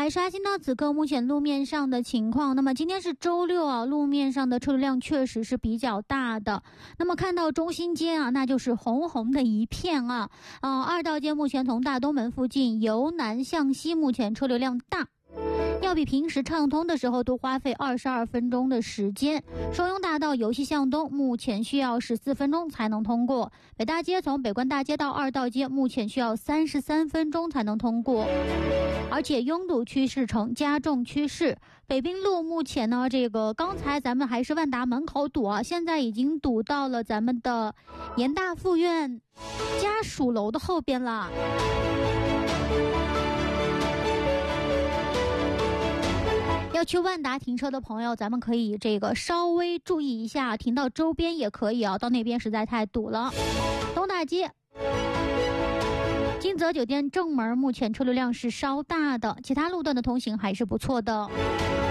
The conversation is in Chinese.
来刷新到此刻目前路面上的情况。那么今天是周六啊，路面上的车流量确实是比较大的。那么看到中心街啊，那就是红红的一片啊。二道街目前从大东门附近由南向西，目前车流量大，要比平时畅通的时候多花费22分钟的时间。双拥大道由西向东目前需要14分钟才能通过，北大街从北关大街到二道街目前需要33分钟才能通过，而且拥堵趋势呈加重趋势。北滨路目前呢，刚才咱们还是万达门口堵啊，现在已经堵到了咱们的延大附院家属楼的后边了。要去万达停车的朋友，咱们可以稍微注意一下，停到周边也可以啊，到那边实在太堵了。东大街金泽酒店正门目前车流量是稍大的，其他路段的通行还是不错的。